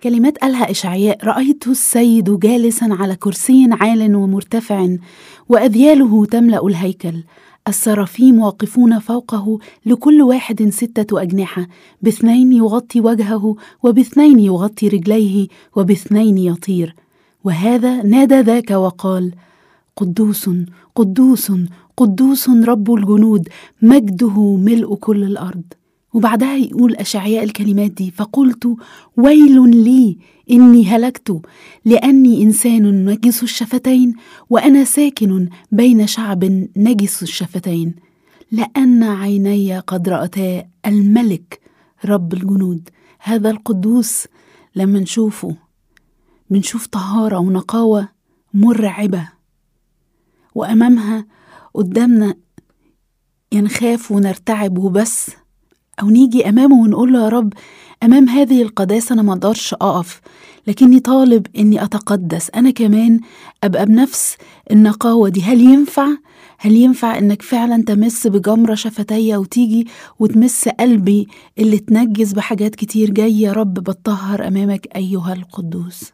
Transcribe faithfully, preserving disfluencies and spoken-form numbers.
كلمات قالها إشعياء: رأيت السيد جالسا على كرسي عال ومرتفع وأذياله تملأ الهيكل، السرافيم واقفون فوقه، لكل واحد ستة أجنحة، باثنين يغطي وجهه وباثنين يغطي رجليه وباثنين يطير. وهذا نادى ذاك وقال: قدوس قدوس قدوس رب الجنود، مجده ملء كل الأرض. وبعدها يقول أشعياء الكلمات دي: فقلت ويل لي إني هلكت، لأني إنسان نجس الشفتين وأنا ساكن بين شعب نجس الشفتين، لأن عيني قد رأتا الملك رب الجنود. هذا القدوس لما نشوفه بنشوف طهارة ونقاوة مرعبة، وأمامها قدامنا ينخاف ونرتعب وبس، أو نيجي أمامه ونقول له: يا رب، أمام هذه القداسة أنا ما أقدرش أقف، لكني طالب إني أتقدس أنا كمان، أبقى بنفس النقاوة دي. هل ينفع؟ هل ينفع إنك فعلا تمس بجمرة شفتي وتيجي وتمس قلبي اللي تنجس بحاجات كتير؟ جاي يا رب بتطهر أمامك أيها القدوس.